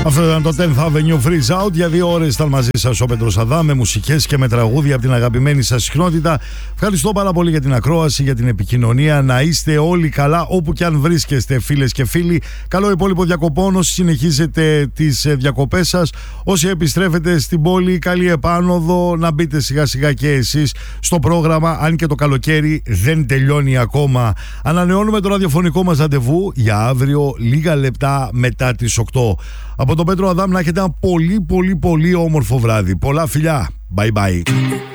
Αυτό ήταν το 10th Avenue Freeze Out. Για 2 ώρες ήταν μαζί σας ο Πέτρος Αδάμ, με μουσικές και με τραγούδια από την αγαπημένη σας συχνότητα. Ευχαριστώ πάρα πολύ για την ακρόαση, για την επικοινωνία. Να είστε όλοι καλά όπου και αν βρίσκεστε, φίλες και φίλοι. Καλό υπόλοιπο διακοπών όσοι συνεχίζετε τις διακοπές σας. Όσοι επιστρέφετε στην πόλη, καλή επάνωδο. Να μπείτε σιγά σιγά και εσείς στο πρόγραμμα, αν και το καλοκαίρι δεν τελειώνει ακόμα. Ανανεώνουμε το ραδιοφωνικό μας ραντεβού για αύριο, λίγα λεπτά μετά τις 8. Από τον Πέτρο Αδάμ να έχετε ένα πολύ όμορφο βράδυ. Πολλά φιλιά. Bye bye.